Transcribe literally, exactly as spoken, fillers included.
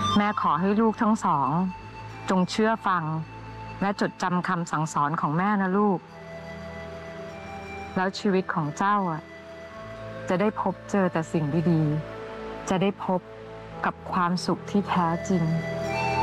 แม่ขอให้ลูกทั้งสองจงเชื่อฟังและจดจำคำสั่งสอนของแม่นะลูกแล้วชีวิตของเจ้าอ่ะจะได้พบเจอแต่สิ่งดีๆจะได้พบกับความสุขที่แท้จริง